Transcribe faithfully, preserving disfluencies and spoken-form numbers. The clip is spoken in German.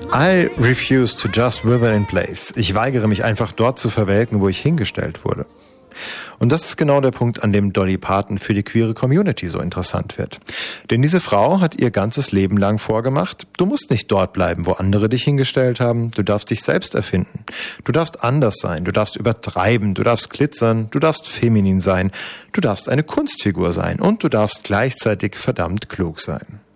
I refuse to just wither in place. Ich weigere mich einfach dort zu verwelken, wo ich hingestellt wurde. Und das ist genau der Punkt, an dem Dolly Parton für die queere Community so interessant wird. Denn diese Frau hat ihr ganzes Leben lang vorgemacht, du musst nicht dort bleiben, wo andere dich hingestellt haben, du darfst dich selbst erfinden. Du darfst anders sein, du darfst übertreiben, du darfst glitzern, du darfst feminin sein, du darfst eine Kunstfigur sein und du darfst gleichzeitig verdammt klug sein.